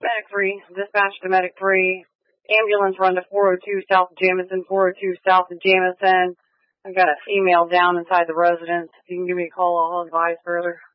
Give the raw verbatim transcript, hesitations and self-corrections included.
Medic three, dispatch to Medic three. Ambulance run to four oh two South Jamison, four oh two South Jamison. I've got a female down inside the residence. If you can give me a call, I'll advise further.